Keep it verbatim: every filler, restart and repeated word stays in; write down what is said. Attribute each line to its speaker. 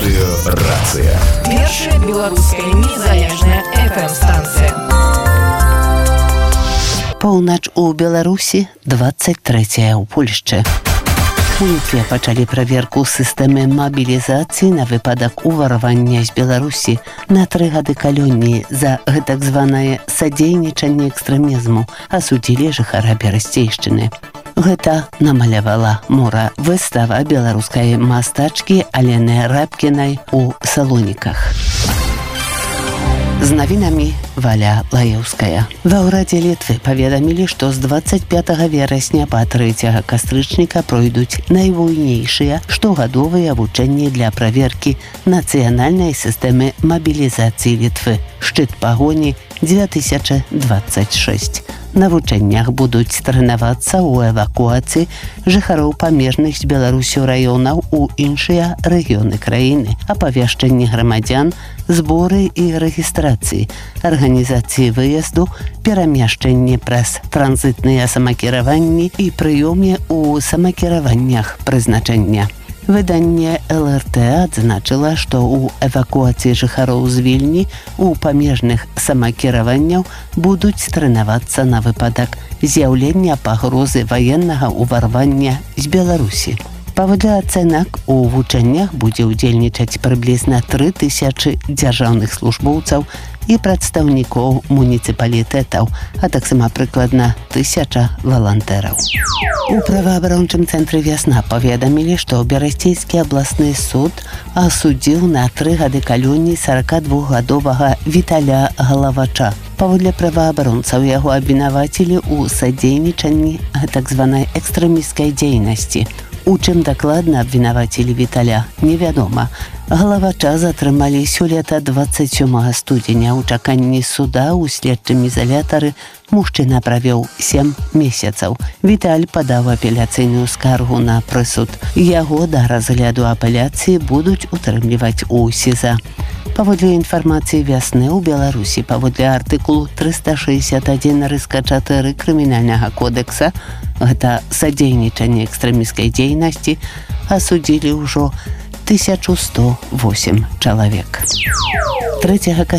Speaker 1: Радыё Рацыя.
Speaker 2: Першая беларуская незалежная эф эм-станцыя.
Speaker 3: Поўнач у Беларусі, двадцать трэцяя ў Польшчы. У Літве пачалі праверку сістэмы мабілізацыі на выпадак уварвання з Беларусі на тры гады калоніі за гэтак званае садзейнічанне экстрэмізму, асудзілі жыхара Берасцейшчыны. Гэта намалявала мора выстава беларускай мастачкі Алены Рабкінай у Салоніках. З навінамі Валя Лаеўская. Ва ўрадзе Літвы паведамілі, што з двадцать пятага верасня па трэцяга кастрычніка пройдуць найвуйнейшыя штогадовыя вучэнні для праверкі нацыянальнай сістэмы мабілізацыі Літвы. Шчыт пагоні дзве тысячы дваццаць шэсць. На вучэннях будуць трэнавацца ў эвакуацыі жыхароў памежных з Беларусю раёнаў у іншыя рэгіёны краіны, апавяшчэнні грамадзян, зборы і рэгістрацыі, арганізацыі выезду, перамяшчэнні праз транзітныя самакіраванні і прыёме ў самакіраваннях прызначэння. Выданне эл эр тэ адзначыла, што ў эвакуацыі жыхароў з Вільні у памежных самакіраванняў будуць трэнавацца на выпадак з'яўлення пагрозы ваеннага ўварвання з Беларусі. Паводле ацэнак, у вучэннях будзе ўдзельнічаць прыблізна тры тысячы дзяржаўных службоўцаў і прадстаўнікоў муніцыпалітэтаў, а таксама прыкладна тысяча валантэраў. У праваабарончым цэнтры «Вясна» паведамілі, што Берасцейскі абласны суд асудзіў на тры гады калоніі сорокадвухгадовага Віталя Галавача. Паводле праваабаронцаў яго абвінавацілі ў садзейнічанні так званай экстрэмісцкай дзейнасці. У чым дакладна абвінавацілі Віталя, невядома. Галавача затрымалі сёлета дваццаць сёмага студзеня. У чаканні суда ў следчым ізалятары мужчына правёў сем месяцаў. Віталь падаў апеляцыйную скаргу на прысуд. Яго да разгляду апеляцыі будуць утрымліваць у СІЗА. Паводле інфармацыі «Вясны» ў Беларусі, паводле артыкулу трыста шэсцьдзесят адзін рыска чатыры крымінальнага кодекса, гэта садзейнічанне экстрэмісцкай дзейнасці, асудзілі ўжо тысячу сто восем чалавек. трэцяга